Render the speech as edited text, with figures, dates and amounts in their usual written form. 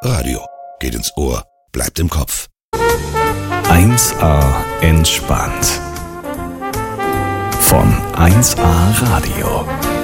Radio. Geht ins Ohr, bleibt im Kopf. 1A entspannt. Von 1A Radio.